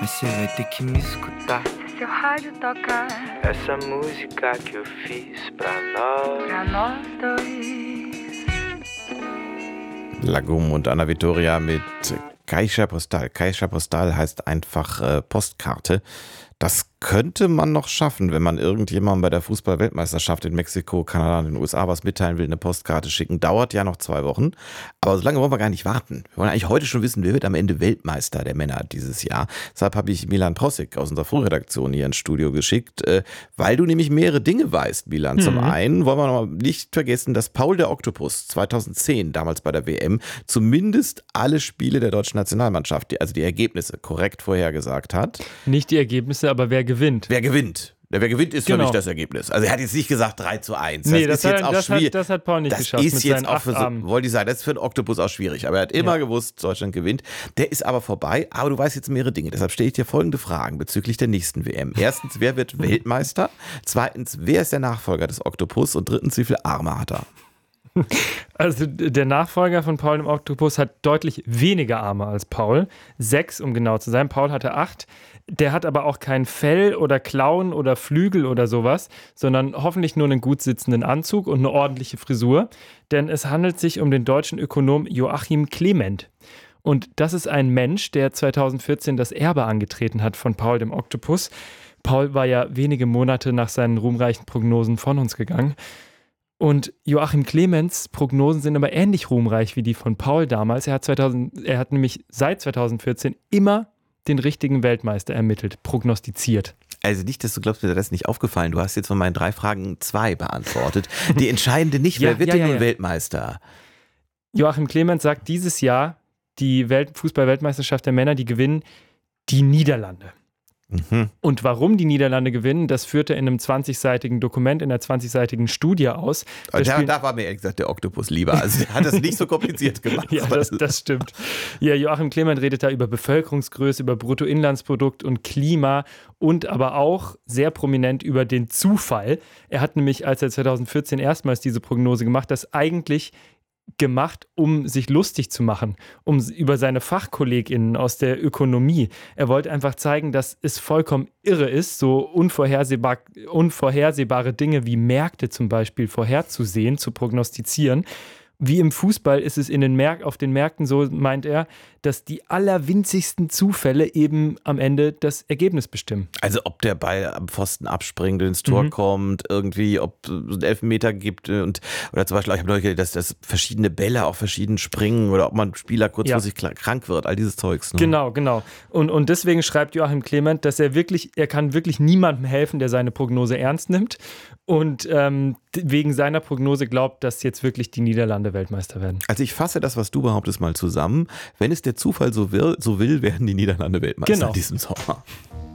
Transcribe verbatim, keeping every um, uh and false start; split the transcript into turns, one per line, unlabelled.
Você vai ter que me escutar.
Seu rádio toca
Essa música que eu fiz pra nós.
pra nós dois.
Lagum und Anna Vittoria mit Caixa Postal. Caixa Postal heißt einfach äh, Postkarte. Das könnte man noch schaffen, wenn man irgendjemandem bei der Fußball-Weltmeisterschaft in Mexiko, Kanada und den U S A was mitteilen will, eine Postkarte schicken. Dauert ja noch zwei Wochen. Aber so lange wollen wir gar nicht warten. Wir wollen eigentlich heute schon wissen, wer wird am Ende Weltmeister der Männer dieses Jahr. Deshalb habe ich Milan Prosek aus unserer Frühredaktion hier ins Studio geschickt, äh, weil du nämlich mehrere Dinge weißt, Milan. Mhm. Zum einen wollen wir noch mal nicht vergessen, dass Paul der Oktopus zweitausendzehn, damals bei der W M, zumindest alle Spiele der deutschen Nationalmannschaft, also die Ergebnisse, korrekt vorhergesagt hat.
Nicht die Ergebnisse, aber wer gewinnt.
Wer gewinnt? Wer gewinnt, ist
Genau.
für mich das Ergebnis. Also er hat jetzt nicht gesagt drei zu eins.
Nee,
das,
das,
ist jetzt
hat,
auch
das,
schwierig.
hat, das hat Paul nicht
das
geschafft
ist
mit
jetzt
seinen
auch
acht
für so,
Armen.
wollte ich sagen, das ist für einen Oktopus auch schwierig. Aber er hat immer
Ja.
gewusst, Deutschland gewinnt. Der ist aber vorbei. Aber du weißt jetzt mehrere Dinge. Deshalb stelle ich dir folgende Fragen bezüglich der nächsten W M. Erstens, wer wird Weltmeister? Zweitens, wer ist der Nachfolger des Oktopus? Und drittens, wie viele Arme hat er?
Also der Nachfolger von Paul dem Oktopus hat deutlich weniger Arme als Paul. Sechs, um genau zu sein. Paul hatte acht. Der hat aber auch kein Fell oder Klauen oder Flügel oder sowas, sondern hoffentlich nur einen gut sitzenden Anzug und eine ordentliche Frisur. Denn es handelt sich um den deutschen Ökonom Joachim Clement. Und das ist ein Mensch, der zweitausendvierzehn das Erbe angetreten hat von Paul dem Oktopus. Paul war ja wenige Monate nach seinen ruhmreichen Prognosen von uns gegangen. Und Joachim Clements Prognosen sind aber ähnlich ruhmreich wie die von Paul damals. Er hat, zweitausend, er hat nämlich seit zweitausendvierzehn immer den richtigen Weltmeister ermittelt, prognostiziert.
Also nicht, dass du glaubst, mir das ist nicht aufgefallen. Du hast jetzt von meinen drei Fragen zwei beantwortet. Die entscheidende nicht,
Ja,
wer wird
ja,
denn
ja,
nun
ja.
Weltmeister?
Joachim Clements sagt, dieses Jahr die Welt- Fußball-Weltmeisterschaft der Männer, die gewinnen die Niederlande.
Mhm.
Und warum die Niederlande gewinnen, das führt er in einem zwanzigseitigen Dokument, in einer zwanzigseitigen Studie aus. Da
Und da,
spielen-
da war mir ehrlich gesagt der Oktopus lieber. Also der hat das nicht so kompliziert gemacht.
Ja, das, das stimmt. Ja, Joachim Clement redet da über Bevölkerungsgröße, über Bruttoinlandsprodukt und Klima und aber auch sehr prominent über den Zufall. Er hat nämlich, als er zweitausendvierzehn erstmals diese Prognose gemacht, das eigentlich gemacht, um sich lustig zu machen, um über seine FachkollegInnen aus der Ökonomie. Er wollte einfach zeigen, dass es vollkommen irre ist, so unvorhersehbar, unvorhersehbare Dinge wie Märkte zum Beispiel vorherzusehen, zu prognostizieren. Wie im Fußball ist es in den Märk- auf den Märkten so, meint er, dass die allerwinzigsten Zufälle eben am Ende das Ergebnis bestimmen.
Also ob der Ball am Pfosten abspringt, ins Tor
Mhm.
kommt, irgendwie, ob es einen Elfmeter gibt und oder zum Beispiel, ich habe neulich gehört, dass, dass verschiedene Bälle auch verschieden springen oder ob man Spieler kurzfristig ja. krank wird, all dieses Zeugs. Ne?
Genau, genau. Und, und deswegen schreibt Joachim Clement, dass er wirklich, er kann wirklich niemandem helfen, der seine Prognose ernst nimmt und ähm, wegen seiner Prognose glaubt, dass jetzt wirklich die Niederlande Weltmeister werden.
Also ich fasse das, was du behauptest, mal zusammen. Wenn es der Zufall so will, so will werden die Niederlande Weltmeister
Genau.
in diesem Sommer.